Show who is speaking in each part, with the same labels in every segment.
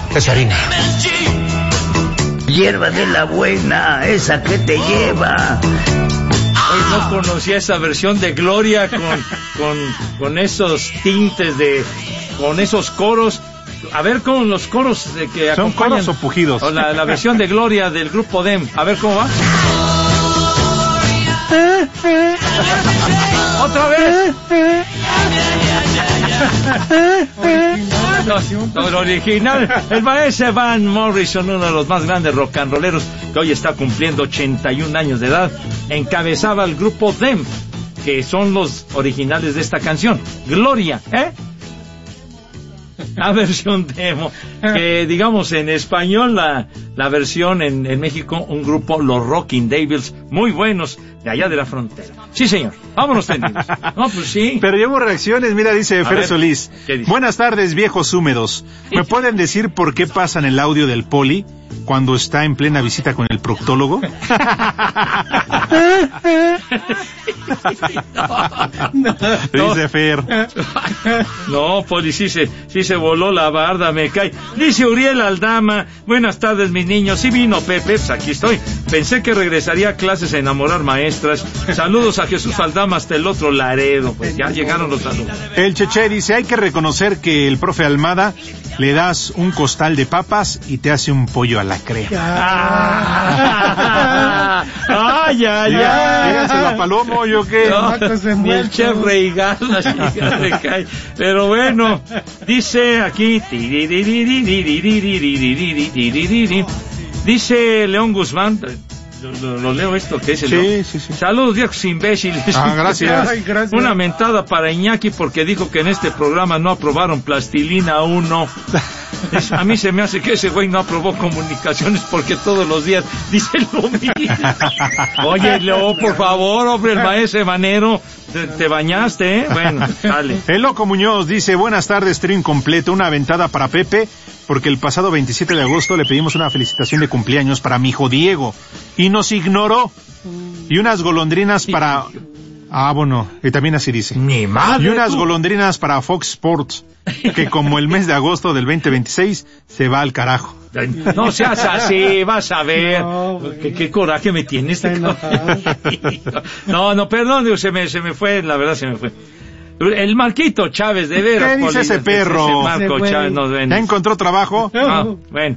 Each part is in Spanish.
Speaker 1: Cesarina.
Speaker 2: Hierba de la buena, esa que te lleva.
Speaker 3: Hoy no conocía esa versión de Gloria con esos tintes con esos coros. A ver cómo los coros que
Speaker 4: ¿Son
Speaker 3: acompañan.
Speaker 4: coros o pujidos?
Speaker 3: O la versión de Gloria del grupo Dem. A ver cómo va. ¡Otra vez! No, el original, el maestro Van Morrison, uno de los más grandes rock and rolleros, que hoy está cumpliendo 81 años de edad, encabezaba el grupo Them, que son los originales de esta canción, Gloria, la versión demo, que digamos en español, la versión en México, un grupo, los Rocking Devils, muy buenos, de allá de la frontera. Sí, señor, vámonos tendidos. No, pues sí.
Speaker 4: Pero llevo reacciones, mira, dice Fer Solís.
Speaker 3: ¿Qué dice?
Speaker 4: Buenas tardes, viejos húmedos. ¿Me pueden decir por qué pasan el audio del Poli cuando está en plena visita con el proctólogo? Dice Fer.
Speaker 3: No, Poli, sí se voló la barda, me cae. Dice Uriel Aldama, buenas tardes, mis niños. Sí vino Pepe, pues aquí estoy. Pensé que regresaría a clases a enamorar maestras. Saludos a Jesús Aldama hasta el otro Laredo. Pues ya llegaron los saludos.
Speaker 4: El Cheche dice, hay que reconocer que el profe Almada le das un costal de papas y te hace un pollo a la crema.
Speaker 3: Ya.
Speaker 4: Díganselo a Palomo, ¿yo qué?
Speaker 3: No, ni el chef Reigal, le cae. Pero bueno, dice aquí, dice León Guzmán, lo leo esto que es el
Speaker 4: sí.
Speaker 3: Saludos, viejos imbéciles.
Speaker 4: Gracias.
Speaker 5: Ay, gracias.
Speaker 3: Una mentada para Iñaki porque dijo que en este programa no aprobaron Plastilina 1. A mí se me hace que ese güey no aprobó comunicaciones porque todos los días dice lo mismo. Oye, Leo, por favor, hombre, el maestro Manero, te bañaste, Bueno, dale.
Speaker 4: El Loco Muñoz dice, buenas tardes, trío incompleto, una aventada para Pepe, porque el pasado 27 de agosto le pedimos una felicitación de cumpleaños para mi hijo Diego, y nos ignoró, y unas golondrinas para... bueno, y también así dice.
Speaker 3: Ni madre.
Speaker 4: Y unas golondrinas para Fox Sports, que como el mes de agosto del 2026 se va al carajo.
Speaker 3: No seas así, vas a ver. No, ¿Qué coraje me tienes? No, perdón, se me fue, la verdad se me fue. El Marquito Chávez, de veras.
Speaker 4: ¿Qué dice ese perro?
Speaker 3: Ese Marco Chávez,
Speaker 4: ¿Ya encontró trabajo?
Speaker 3: Bueno.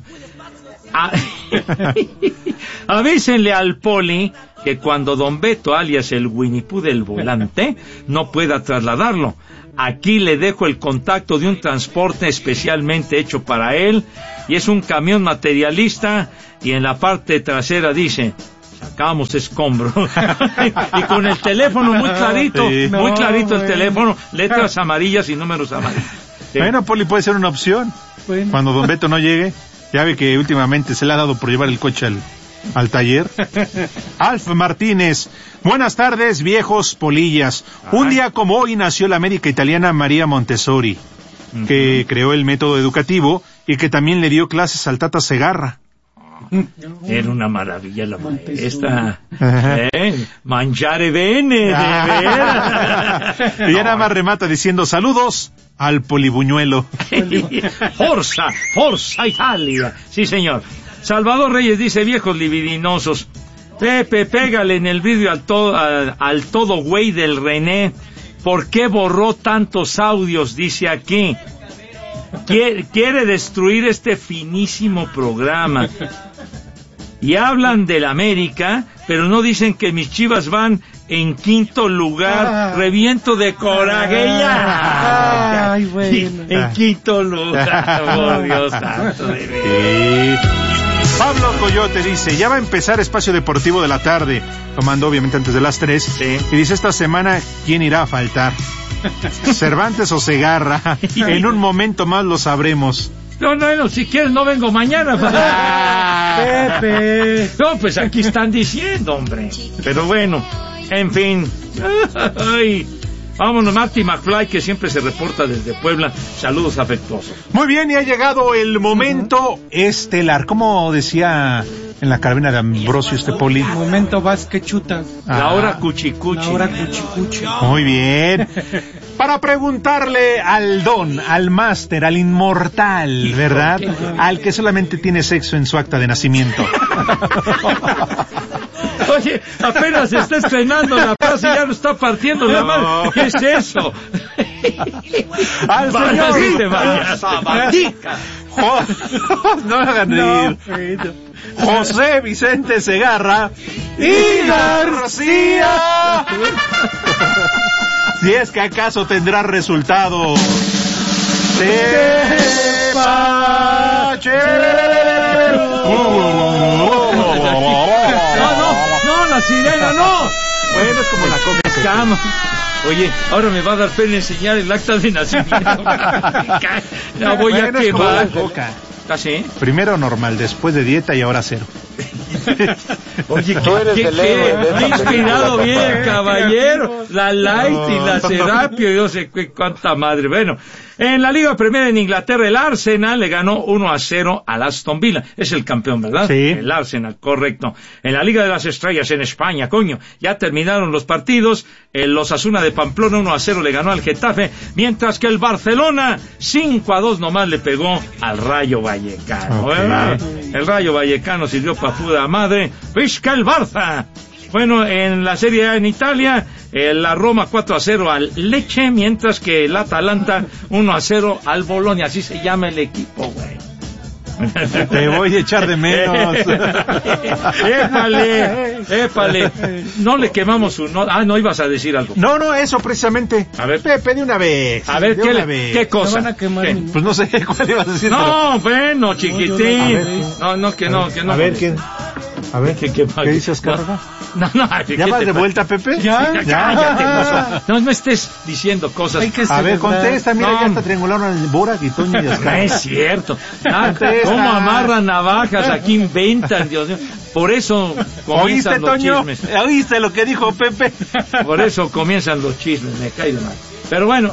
Speaker 3: Avísenle al Poli que cuando Don Beto, alias el Winnie Pooh del volante, no pueda trasladarlo. Aquí le dejo el contacto de un transporte especialmente hecho para él, y es un camión materialista, y en la parte trasera dice, sacamos escombro. Y con el teléfono muy clarito, el teléfono, letras amarillas y números amarillos. Sí.
Speaker 4: Bueno, Poli, puede ser una opción. Bueno. Cuando Don Beto no llegue, ya ve que últimamente se le ha dado por llevar el coche al taller. Alf Martínez, buenas tardes, viejos polillas. Un día como hoy nació la médica italiana María Montessori, que creó el método educativo y que también le dio clases al Tata Segarra.
Speaker 3: Era una maravilla la maestra. Mangiare bene, de veras.
Speaker 4: Y ya nada más remata diciendo saludos al Polibuñuelo.
Speaker 3: Forza Italia. Sí, señor. Salvador Reyes dice, viejos libidinosos, Pepe, pégale en el vídeo al todo güey del René. ¿Por qué borró tantos audios? Dice aquí. Quiere destruir este finísimo programa. Y hablan del América, pero no dicen que mis Chivas van en quinto lugar. Reviento de coraje.
Speaker 5: Ay, bueno.
Speaker 3: En quinto lugar, por Dios santo de ver.
Speaker 4: Pablo Coyote dice, ya va a empezar Espacio Deportivo de la tarde, tomando obviamente antes de las 3,
Speaker 3: sí.
Speaker 4: Y dice, esta semana, ¿quién irá a faltar? ¿Cervantes o Segarra? En un momento más lo sabremos.
Speaker 3: No, si quieres no vengo mañana. Pepe. No, pues aquí están diciendo, hombre. Pero bueno, en fin. Ay. Vámonos, Marty McFly, que siempre se reporta desde Puebla. Saludos afectuosos.
Speaker 4: Muy bien, y ha llegado el momento estelar. ¿Cómo decía en la cabina de Ambrosio Poli.
Speaker 5: Momento vas que chutas.
Speaker 3: La hora cuchicuchi.
Speaker 5: La hora cuchicuchi.
Speaker 4: Muy bien. Para preguntarle al don, al máster, al inmortal, ¿verdad? Al que solamente tiene sexo en su acta de nacimiento.
Speaker 3: Oye, apenas se está estrenando la frase y ya lo está partiendo la madre. ¿Qué es eso?
Speaker 4: Al señor
Speaker 3: Sabatica.
Speaker 4: No lo hagan reír. José Vicente Segarra y García. Si es que acaso tendrá resultado.
Speaker 3: No, la sirena, no.
Speaker 4: Bueno, es como la
Speaker 3: coca. Oye, ahora me va a dar pena enseñar el acta de nacimiento. La voy a quemar. ¿Ah, sí?
Speaker 4: Primero normal, después de dieta y ahora cero.
Speaker 3: Oye,
Speaker 1: tú eres el héroe.
Speaker 3: Me ha inspirado bien, caballero. La light y la serapio, yo sé cuánta madre. Bueno, en la Liga Premier en Inglaterra, el Arsenal le ganó 1-0 al Aston Villa. Es el campeón, ¿verdad?
Speaker 4: Sí.
Speaker 3: El Arsenal, correcto. En la Liga de las Estrellas en España, coño, ya terminaron los partidos. El Osasuna de Pamplona 1-0 le ganó al Getafe, mientras que el Barcelona 5-2 nomás le pegó al Rayo Vallecano. Okay. El Rayo Vallecano sirvió pa' puta madre. ¡Visca el Barça! Bueno, en la Serie A en Italia, la Roma 4-0 al Lecce, mientras que el Atalanta 1-0 al Bologna. Así se llama el equipo, güey.
Speaker 4: Te voy a echar de menos.
Speaker 3: Épale. No le quemamos su... no ibas a decir algo.
Speaker 4: No, eso precisamente.
Speaker 3: A ver.
Speaker 4: Pepe, de una vez.
Speaker 3: A ver, ¿qué cosa?
Speaker 5: Me van a quemar.
Speaker 4: Pues no sé cuál ibas a decir.
Speaker 3: No, bueno, chiquitín. No.
Speaker 4: A ver, ¿qué? A ver, ¿qué dices, Carga?
Speaker 3: No.
Speaker 4: ¿Ya vas de vuelta, Pepe?
Speaker 3: Ya. No estés diciendo cosas.
Speaker 4: A ver, contesta. Mira, ya está triangulando el Burak y Toño y
Speaker 3: No es cierto. ¿Cómo amarran navajas? Aquí inventan, Dios mío. Por eso comienzan los chismes.
Speaker 4: ¿Oíste lo que dijo Pepe?
Speaker 3: Por eso comienzan los chismes, me cae de mal. Pero bueno.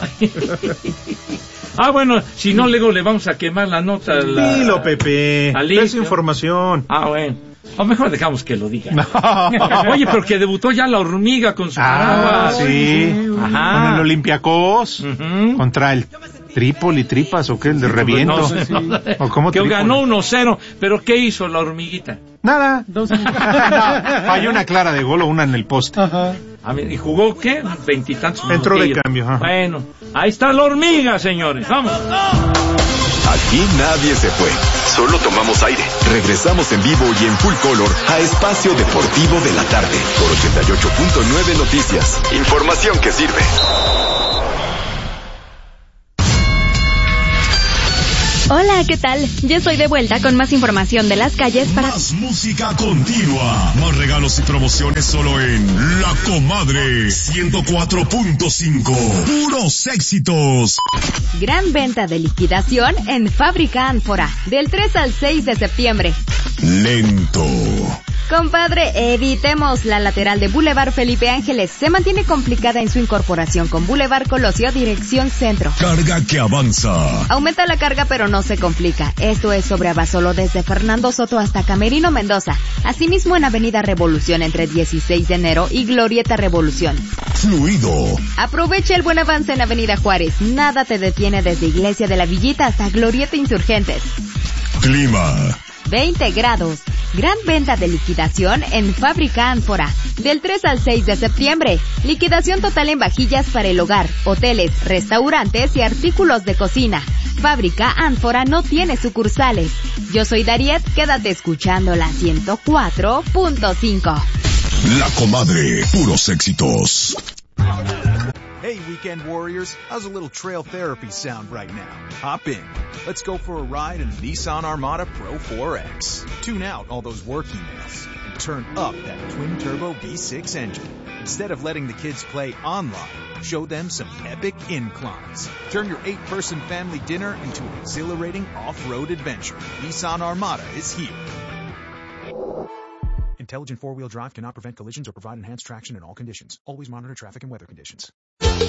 Speaker 3: Bueno, si no, luego le vamos a quemar la nota.
Speaker 4: Dilo, Pepe. Es información.
Speaker 3: Bueno. O mejor dejamos que lo diga. No. Oye, pero que debutó ya la hormiga con su paraguas.
Speaker 4: Sí. Ajá. Con el Olympiacos. Contra el Trípoli, Tripas, ¿o qué? El de Reviento.
Speaker 3: No sé,
Speaker 4: ¿O cómo
Speaker 3: que ganó 1-0, pero ¿qué hizo la hormiguita?
Speaker 4: Nada. Falló una clara de gol o una en el poste.
Speaker 5: Ajá.
Speaker 3: ¿Y jugó qué? 20 y tantos.
Speaker 4: Entró de cambio. Ajá.
Speaker 3: Bueno, ahí está la hormiga, señores. Vamos.
Speaker 6: Aquí nadie se fue. Solo tomamos aire. Regresamos en vivo y en full color a Espacio Deportivo de la Tarde por 88.9 Noticias. Información que sirve.
Speaker 7: Hola, ¿qué tal? Ya estoy de vuelta con más información de las calles para...
Speaker 8: Más música continua, más regalos y promociones solo en La Comadre 104.5. Puros éxitos.
Speaker 7: Gran venta de liquidación en Fábrica Ánfora, del 3 al 6 de septiembre.
Speaker 8: Lento.
Speaker 7: Compadre, evitemos la lateral de Boulevard Felipe Ángeles. Se mantiene complicada en su incorporación con Boulevard Colosio, dirección centro.
Speaker 8: Carga que avanza.
Speaker 7: Aumenta la carga pero no se complica. Esto es sobre Abasolo desde Fernando Soto hasta Camerino Mendoza. Asimismo en Avenida Revolución entre 16 de enero y Glorieta Revolución.
Speaker 8: Fluido.
Speaker 7: Aprovecha el buen avance en Avenida Juárez. Nada te detiene desde Iglesia de la Villita hasta Glorieta Insurgentes.
Speaker 8: Clima.
Speaker 7: 20 grados. Gran venta de liquidación en Fábrica Ánfora. Del 3 al 6 de septiembre. Liquidación total en vajillas para el hogar, hoteles, restaurantes y artículos de cocina. Fábrica Ánfora no tiene sucursales. Yo soy Dariet, quédate escuchando la 104.5.
Speaker 8: La Comadre, puros éxitos.
Speaker 9: Hey, weekend warriors, how's a little trail therapy sound right now? Hop in. Let's go for a ride in the Nissan Armada Pro 4X. Tune out all those work emails and turn up that twin-turbo V6 engine. Instead of letting the kids play online, show them some epic inclines. Turn your 8-person family dinner into an exhilarating off-road adventure. Nissan Armada is here. Intelligent four-wheel drive cannot prevent collisions or provide enhanced traction in all conditions. Always monitor traffic and weather conditions.